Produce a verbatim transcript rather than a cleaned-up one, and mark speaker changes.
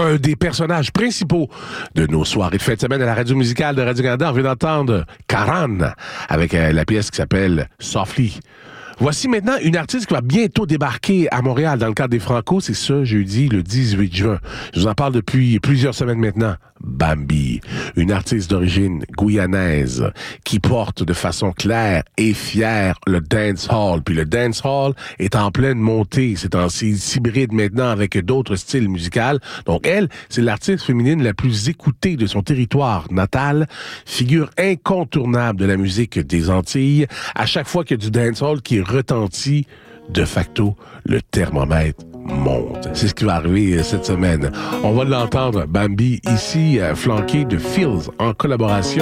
Speaker 1: un des personnages principaux de nos soirées de fin de semaine à la radio musicale de Radio-Canada. On vient d'entendre Karan avec euh, la pièce qui s'appelle Softly. Voici maintenant une artiste qui va bientôt débarquer à Montréal dans le cadre des Franco. C'est ce jeudi, le dix-huit juin. Je vous en parle depuis plusieurs semaines maintenant. Bambi, une artiste d'origine guyanaise qui porte de façon claire et fière le dancehall. Puis le dancehall est en pleine montée. C'est en hybride maintenant avec d'autres styles musicaux. Donc elle, c'est l'artiste féminine la plus écoutée de son territoire natal, figure incontournable de la musique des Antilles. À chaque fois qu'il y a du dancehall qui retentit, de facto, le thermomètre monte. C'est ce qui va arriver cette semaine. On va l'entendre, Bambi, ici, flanqué de Fields en collaboration